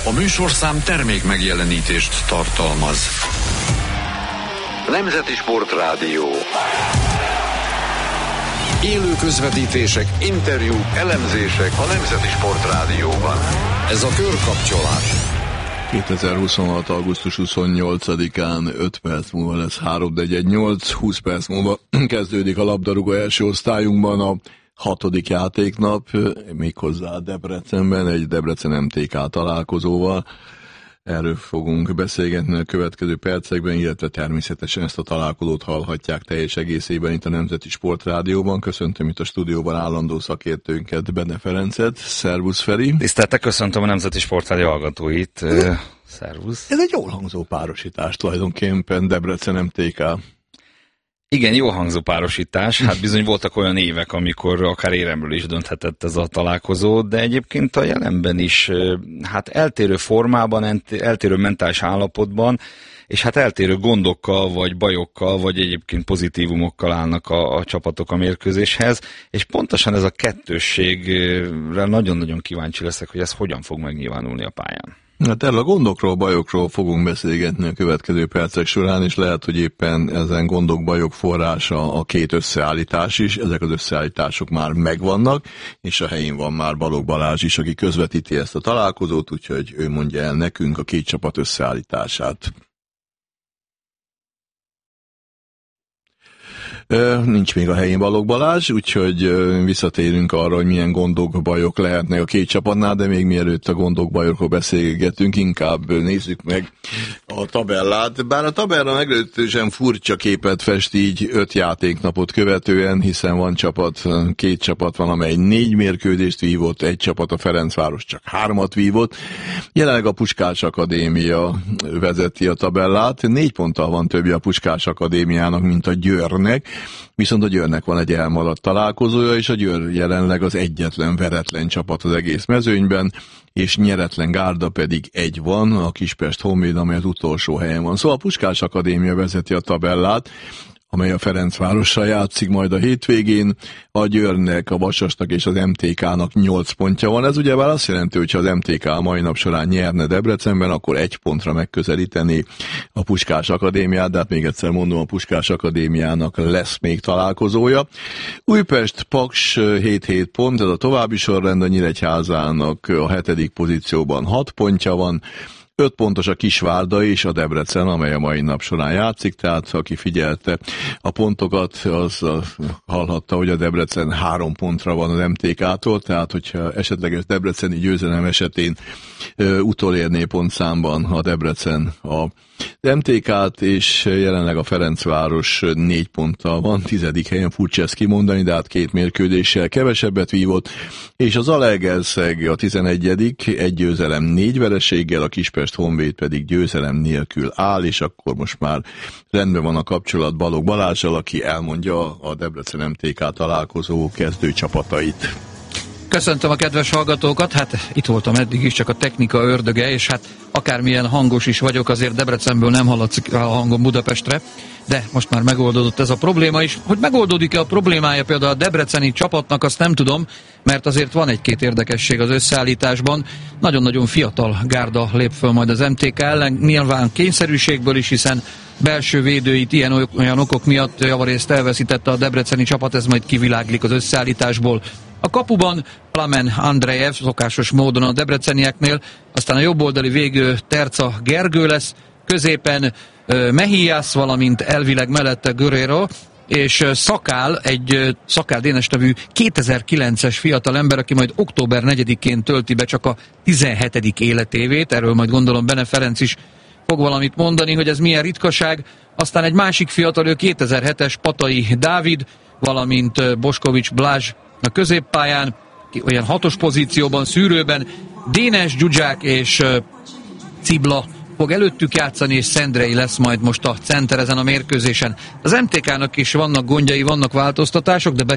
A műsorszám termék megjelenítést tartalmaz. Nemzeti Sportrádió. Élő közvetítések, interjúk, elemzések a Nemzeti Sportrádióban. Ez a Körkapcsolás. 2026. augusztus 28-án 5 perc múlva lesz 3-4-8, 20 perc múlva kezdődik a labdarúgó első osztályunkban a 6. játéknap, méghozzá Debrecenben, egy Debrecen MTK találkozóval. Erről fogunk beszélgetni a következő percekben, illetve természetesen ezt a találkozót hallhatják teljes egészében itt a Nemzeti Sportrádióban. Köszöntöm itt a stúdióban állandó szakértőnket, Bene Ferencet. Szervusz, Feri! Tiszteltek, köszöntöm a Nemzeti Sportrádió hallgatóit. Szervusz! Ez egy jól hangzó párosítás tulajdonképpen, Debrecen MTK. Igen, jó hangzó párosítás. Hát bizony voltak olyan évek, amikor akár éremről is dönthetett ez a találkozó, de egyébként a jelenben is hát eltérő formában, eltérő mentális állapotban, és hát eltérő gondokkal, vagy bajokkal, vagy egyébként pozitívumokkal állnak a csapatok a mérkőzéshez, és pontosan ez a kettősségre nagyon-nagyon kíváncsi leszek, hogy ez hogyan fog megnyilvánulni a pályán. Hát erről a gondokról, bajokról fogunk beszélgetni a következő percek során, és lehet, hogy éppen ezen gondok, bajok forrása a két összeállítás is. Ezek az összeállítások már megvannak, és a helyén van már Balogh Balázs is, aki közvetíti ezt a találkozót, úgyhogy ő mondja el nekünk a két csapat összeállítását. Nincs még a helyén Balogh Balázs, úgyhogy visszatérünk arra, hogy milyen gondok, bajok lehetnek a két csapatnál, de még mielőtt a gondok, bajokról beszélgetünk, inkább nézzük meg a tabellát. Bár a tabella meglehetősen furcsa képet fest így 5 játéknapot követően, hiszen van csapat, 2 csapat van, amely 4 mérkőzést vívott, egy csapat, a Ferencváros csak 3-at vívott. Jelenleg a Puskás Akadémia vezeti a tabellát, 4 ponttal van többje a Puskás Akadémiának, mint a Győrnek. Viszont a Győrnek van egy elmaradt találkozója, és a Győr jelenleg az egyetlen veretlen csapat az egész mezőnyben, és nyeretlen gárda pedig egy van, a Kispest Honvéd, amely az utolsó helyen van. Szóval a Puskás Akadémia vezeti a tabellát, amely a Ferencvárossal játszik majd a hétvégén, a Győrnek, a Vasasnak és az MTK-nak 8 pontja van. Ez ugyebár azt jelenti, hogy ha az MTK a mai nap során nyerne Debrecenben, akkor 1 pontra megközelíteni a Puskás Akadémiát, de hát még egyszer mondom, a Puskás Akadémiának lesz még találkozója. Újpest, Paks 7 pont, ez a további sorrend, a Nyíregyházának a 7. pozícióban 6 pontja van, 5 pontos a Kisvárda és a Debrecen, amely a mai nap során játszik, tehát aki figyelte a pontokat, az hallhatta, hogy a Debrecen 3 pontra van az MTK-tól, tehát hogyha esetleges debreceni győzelem esetén utolérné pontszámban a Debrecen a MTK-t, és jelenleg a Ferencváros 4 ponttal van, 10. helyen, furcsa ezt kimondani, de hát 2 mérkőzéssel kevesebbet vívott, és az Zalaegerszeg a 11. 1 győzelem 4 vereséggel, a Kispest Honvéd pedig győzelem nélkül áll, és akkor most már rendben van a kapcsolat Balogh Balázssal, aki elmondja a Debrecen MTK találkozó kezdő csapatait. Köszöntöm a kedves hallgatókat, hát itt voltam eddig is, csak a technika ördöge, és hát akármilyen hangos is vagyok, azért Debrecenből nem hallatszik a hangom Budapestre, de most már megoldódott ez a probléma is. Hogy megoldódik-e a problémája például a debreceni csapatnak, azt nem tudom, mert azért van egy-két érdekesség az összeállításban. Nagyon-nagyon fiatal gárda lép föl majd az MTK ellen, nyilván kényszerűségből is, hiszen belső védőit olyan okok miatt javarészt elveszítette a debreceni csapat, ez majd kiviláglik az összeállításból. A kapuban Plamen Andrejev, szokásos módon a debrecenieknél, aztán a jobboldali végő Terca Gergő lesz, középen Mejías, valamint elvileg mellette Guerrero, és Szakál, egy Szakál Dénes nevű 2009-es fiatal ember, aki majd október 4-én tölti be csak a 17. életévét, erről majd gondolom Bene Ferenc is fog valamit mondani, hogy ez milyen ritkaság. Aztán egy másik fiatal, ő 2007-es Patai Dávid, valamint Boskovics Blázs a középpályán, olyan 6-os pozícióban, szűrőben, Dénes, Gyugyák és Cibla fog előttük játszani, és Szendrei lesz majd most a center ezen a mérkőzésen. Az MTK-nak is vannak gondjai, vannak változtatások, de be